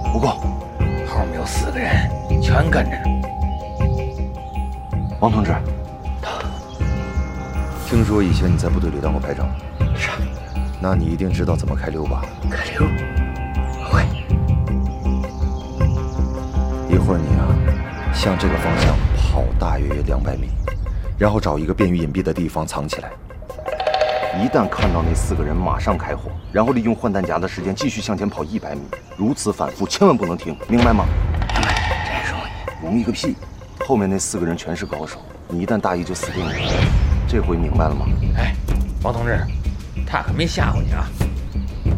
不过后面有4个人，全跟着呢。 王同志，听说以前你在部队里当过排长？ 是。 那你一定知道怎么开溜吧？ 开溜，会。 一会儿你啊，向这个方向跑大约200米，然后找一个便于隐蔽的地方藏起来。一旦看到那4个人，马上开火，然后利用换弹夹的时间继续向前跑100米，如此反复，千万不能停，明白吗？ 明白，真容易。 容易个屁！后面那4个人全是高手，你一旦大意就死定了。这回明白了吗？ 哎，王同志，他可没吓唬你啊。